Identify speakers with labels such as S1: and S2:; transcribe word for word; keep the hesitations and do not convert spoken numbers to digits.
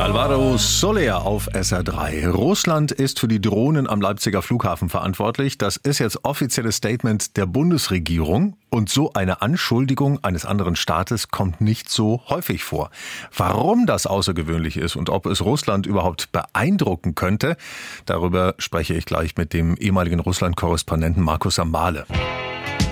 S1: Alvaro Soler auf S R drei. Russland ist für die Drohnen am Leipziger Flughafen verantwortlich. Das ist jetzt offizielles Statement der Bundesregierung. Und so eine Anschuldigung eines anderen Staates kommt nicht so häufig vor. Warum das außergewöhnlich ist und ob es Russland überhaupt beeindrucken könnte, darüber spreche ich gleich mit dem ehemaligen Russland-Korrespondenten Markus Sambale.